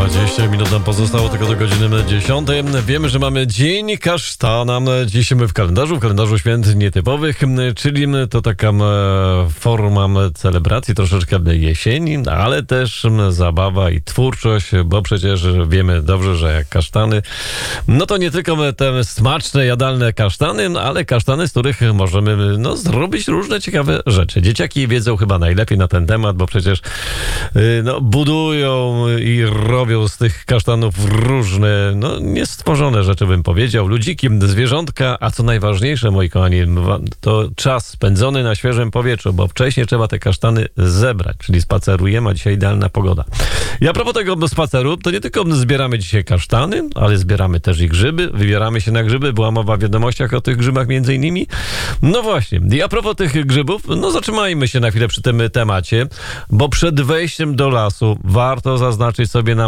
20 minut nam pozostało tylko do godziny 10. Wiemy, że mamy Dzień Kasztana. Dziś w kalendarzu świąt nietypowych, czyli to taka forma celebracji troszeczkę jesieni, ale też zabawa i twórczość, bo przecież wiemy dobrze, że jak kasztany, no to nie tylko te smaczne, jadalne kasztany, ale kasztany, z których możemy zrobić różne ciekawe rzeczy. Dzieciaki wiedzą chyba najlepiej na ten temat, bo przecież budują i robią z tych kasztanów różne, niestworzone rzeczy, bym powiedział. Ludziki, zwierzątka, a co najważniejsze, moi kochani, to czas spędzony na świeżym powietrzu, bo wcześniej trzeba te kasztany zebrać, czyli spacerujemy, a dzisiaj idealna pogoda. I a propos tego spaceru, to nie tylko zbieramy dzisiaj kasztany, ale zbieramy też i grzyby, wybieramy się na grzyby, była mowa w wiadomościach o tych grzybach między innymi. No właśnie, i a propos tych grzybów, zatrzymajmy się na chwilę przy tym temacie, bo przed wejściem do lasu warto zaznaczyć sobie na